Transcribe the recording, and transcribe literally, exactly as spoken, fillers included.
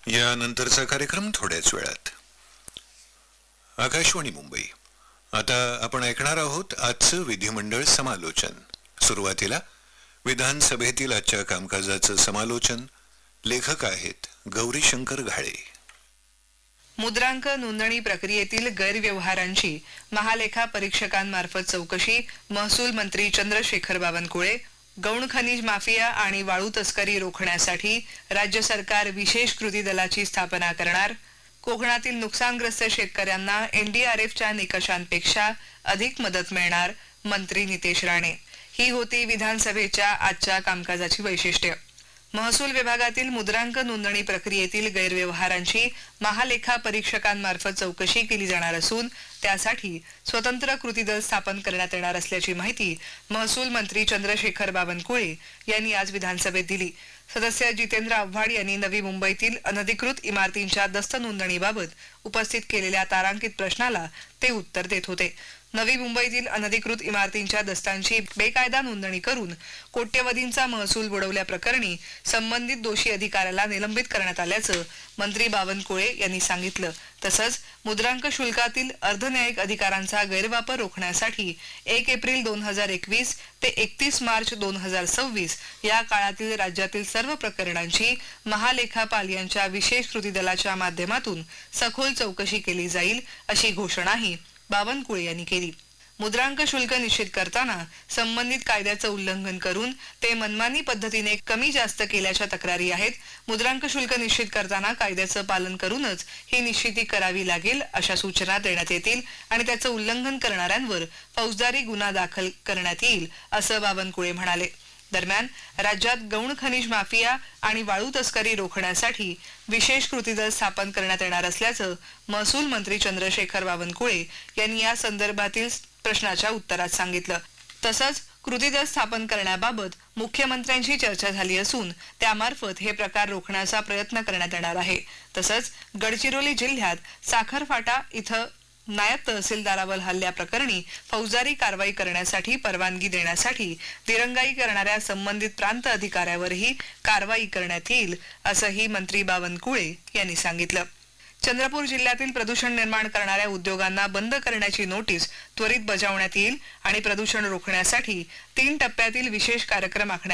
यानंतरचा कार्यक्रम थोड्याच वेळात. आकाशवाणी मुंबई. आता आपण ऐकणार आहोत आजचं विधिमंडळ समालोचन. सुरुवातीला विधानसभेतील आजच्या कामकाजाचं समालोचन. लेखक आहेत गौरीशंकर घाळे. मुद्रांक नोंदणी प्रक्रियेतील गैरव्यवहारांची महालेखा परीक्षकांमार्फत चौकशी. महसूल मंत्री चंद्रशेखर बावनकुळे. गौण खनिज माफिया आणि वाळू तस्करी रोखण्यासाठी राज्य सरकार विशेष कृती दलाची स्थापना करणार. कोकणातील नुकसानग्रस्त शेतकऱ्यांना एनडीआरएफच्या निकषांपेक्षा अधिक मदत मिळणार. मंत्री नितेश राणे. ही होती विधानसभेच्या आजच्या कामकाजाची वैशिष्ट्य. महसूल विभागातील मुद्रांक नोंदणी प्रक्रियेतील गैरव्यवहारांची महालेखा परीक्षकांमार्फत चौकशी केली जाणार असून त्यासाठी स्वतंत्र कृती दल स्थापन करण्यात येणार असल्याची माहिती महसूल मंत्री चंद्रशेखर बावनकुळे यांनी आज विधानसभेत दिली. सदस्य जितेंद्र आव्हाड यांनी नवी मुंबईतील अनधिकृत इमारतींच्या दस्त नोंदणीबाबत उपस्थित केलेल्या तारांकित प्रश्नाला ते उत्तर देत होते. नवी मुंबईतील अनधिकृत इमारतींच्या दस्तांची बेकायदा नोंदणी करून कोट्यवधींचा महसूल बुडवल्याप्रकरणी संबंधित दोषी अधिकाऱ्याला निलंबित करण्यात आल्याचं मंत्री बावनकुळे यांनी सांगितलं. तसंच मुद्रांक शुल्कातील अर्धन्यायिक अधिकारांचा गैरवापर रोखण्यासाठी एक एप्रिल दोन हजार एकवीस ते एकतीस मार्च दोन हजार सव्वीस या काळातील राज्यातील सर्व प्रकरणांची महालेखापाल यांच्या विशेष कृती दलाच्या माध्यमातून सखोल चौकशी केली जाईल अशी घोषणाही बावनकुळे यांनी केली. मुद्रांक शुल्क निश्चित करताना संबंधित कायद्याचं उल्लंघन करून ते मनमानी पद्धतीने कमी जास्त केल्याच्या तक्रारी आहेत. मुद्रांक शुल्क निश्चित करताना कायद्याचं पालन करूनच ही निश्चिती करावी लागेल अशा सूचना देण्यात येतील आणि त्याचं उल्लंघन करणाऱ्यांवर फौजदारी गुन्हा दाखल करण्यात येईल असं बावनकुळे म्हणाले. दरम्यान राज्यात गौण खनिज माफिया आणि वाळू तस्करी रोखण्यासाठी विशेष कृती दल स्थापन करण्यात येणार असल्याचं महसूल मंत्री चंद्रशेखर बावनकुळे यांनी या संदर्भातील प्रश्नाच्या उत्तरात सांगितलं. तसंच कृती दल स्थापन करण्याबाबत मुख्यमंत्र्यांशी चर्चा झाली असून त्यामार्फत हे प्रकार रोखण्याचा प्रयत्न करण्यात येणार आहे. तसंच गडचिरोली जिल्ह्यात साखर फाटा इथं नायब तहसीलदारावर हल्ल्याप्रकरणी फौजदारी कारवाई करण्यासाठी परवानगी देण्यासाठी दिरंगाई करणाऱ्या संबंधित प्रांत अधिकाऱ्यावरही कारवाई करण्यात येईल असंही मंत्री बावनकुळे यांनी सांगितलं. चंद्रपूर जिल्ह्यातील प्रदूषण निर्माण करणाऱ्या उद्योगांना बंद करण्याची नोटीस त्वरित बजावण्यात येईल आणि प्रदूषण रोखण्यासाठी तीन टप्प्यातील विशेष कार्यक्रम आखण्यात